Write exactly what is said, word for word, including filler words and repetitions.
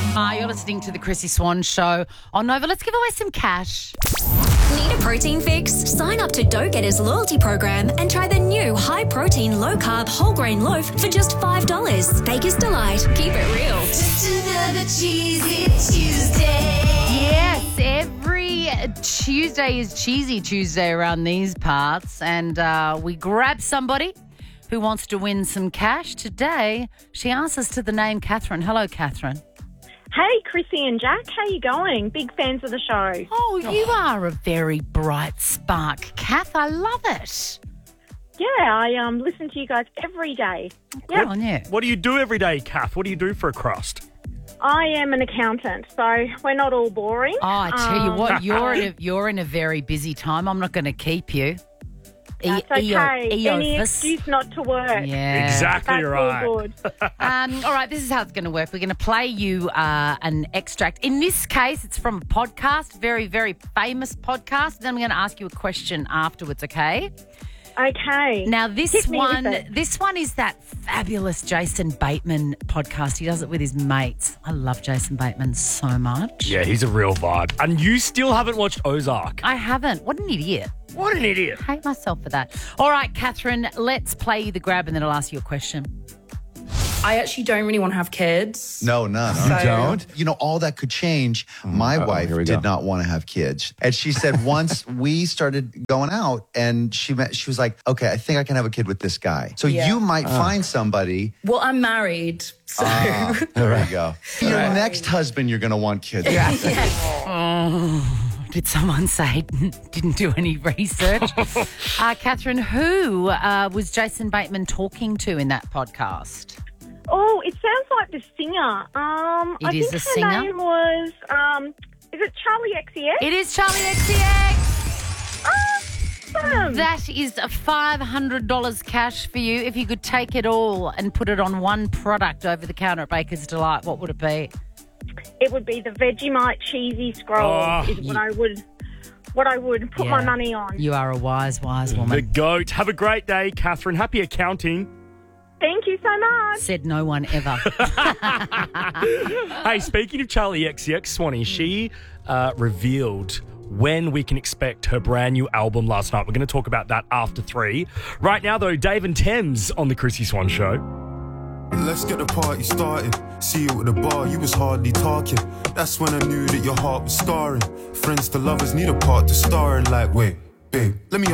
Hi, you're listening to the Chrissy Swan Show on Nova. Let's give away some cash. Need a protein fix? Sign up to Dough Getters loyalty program and try the new high-protein, low-carb, whole-grain loaf for just five dollars. Baker's Delight. Keep it real. Just another cheesy Tuesday. Yes, every Tuesday is Cheesy Tuesday around these parts, and uh, we grab somebody who wants to win some cash. Today, she asks us to the name Catherine. Hello, Catherine. Hey, Chrissy and Jack, how you going? Big fans of the show. Oh, you are a very bright spark, Kath. I love it. Yeah, I um listen to you guys every day. Good Yep. on you. What do you do every day, Kath? What do you do for a crust? I am an accountant, so we're not all boring. Oh, I tell you Um, what, you're in a, you're in a very busy time. I'm not going to keep you. That's E- okay. E- Any Eophus. excuse not to work. Yeah. Exactly That's right. all good. Um, all right, this is how it's going to work. We're going to play you uh, an extract. In this case, it's from a podcast, very, very famous podcast. Then I'm going to ask you a question afterwards, okay? Okay. Now, this Hit me with one, it. this one is that fabulous Jason Bateman podcast. He does it with his mates. I love Jason Bateman so much. Yeah, he's a real vibe. And you still haven't watched Ozark. I haven't. What an idiot. What an idiot. I hate myself for that. All right, Catherine, let's play you the grab and then I'll ask you a question. I actually don't really want to have kids. No, none. So- You don't? You know, all that could change. My uh-oh, wife here we did go. not want to have kids. And she said once we started going out and she met, she was like, okay, I think I can have a kid with this guy. So Yeah. you might find somebody. Well, I'm married, so Ah, there you go. Your next husband, you're going to want kids. Oh, did someone say didn't do any research? uh, Catherine, who uh, was Jason Bateman talking to in that podcast? Oh, it sounds like the singer. Um, It I is think a her singer? name was, um, is it Charlie X C X? It is Charlie X C X. Awesome. That is a five hundred dollars cash for you. If you could take it all and put it on one product over the counter at Baker's Delight, what would it be? It would be the Vegemite cheesy scroll. Oh, is what I would, what I would put my Yeah. money on. You are a wise, wise The woman. goat. Have a great day, Catherine. Happy accounting. Thank you so much. Said no one ever. Hey, speaking of Charlie X C X, Swanee, she uh, revealed when we can expect her brand new album last night. We're going to talk about that after three. Right now, though, Dave and Thames on the Chrissy Swan Show. Let's get the party started. See you at the bar, you was hardly talking. That's when I knew that your heart was scarring. Friends to lovers need a part to star in. Like, wait, babe, let me